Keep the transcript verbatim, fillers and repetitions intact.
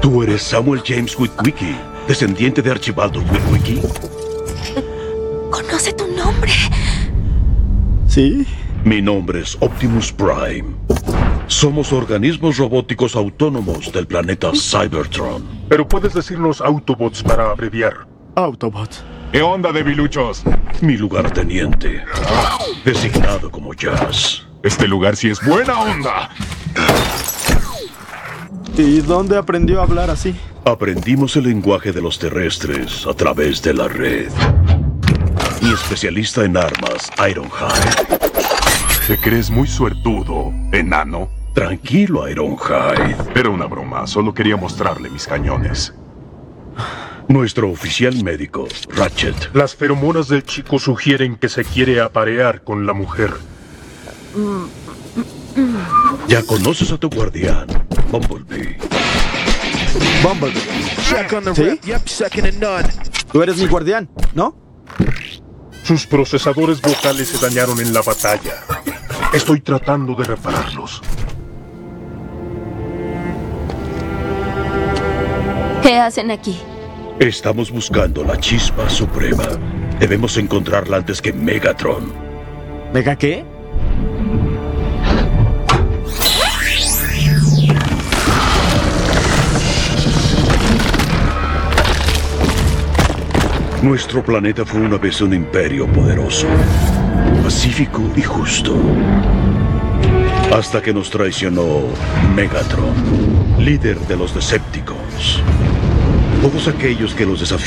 Tú eres Samuel James Witwicky, descendiente de Archibaldo Witwicky. ¿Conoce tu nombre? ¿Sí? Mi nombre es Optimus Prime. Somos organismos robóticos autónomos del planeta Cybertron. Pero puedes decirnos Autobots para abreviar. Autobots. ¿Qué onda, debiluchos? Mi lugarteniente, designado como Jazz. Este lugar sí es buena onda. ¿Y dónde aprendió a hablar así? Aprendimos el lenguaje de los terrestres a través de la red. Mi especialista en armas, Ironhide. Te crees muy suertudo, enano. Tranquilo, Ironhide. Era una broma, solo quería mostrarle mis cañones. Nuestro oficial médico, Ratchet. Las feromonas del chico sugieren que se quiere aparear con la mujer. Ya conoces a tu guardián, Bumblebee. Bumblebee. Check on the ¿Sí? rep. Yep, second and none. Tú eres mi guardián, ¿no? Sus procesadores vocales se dañaron en la batalla. Estoy tratando de repararlos. ¿Qué hacen aquí? Estamos buscando la chispa suprema. Debemos encontrarla antes que Megatron. ¿Mega qué? Nuestro planeta fue una vez un imperio poderoso, pacífico y justo. Hasta que nos traicionó Megatron, líder de los Decepticons. Todos aquellos que los desafiaron